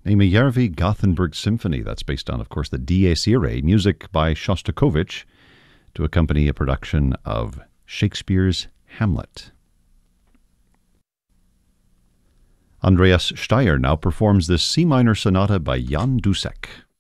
Nejmejärvi Gothenburg Symphony. That's based on, of course, the Dies Irae, music by Shostakovich to accompany a production of Shakespeare's Hamlet. Andreas Steyr now performs this C minor sonata by Jan Dussek.